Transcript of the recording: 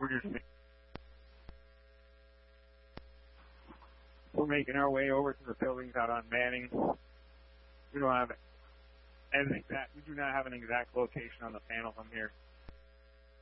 We're making our way over to the buildings out on Manning. We don't have we do not have an exact location on the panel from here.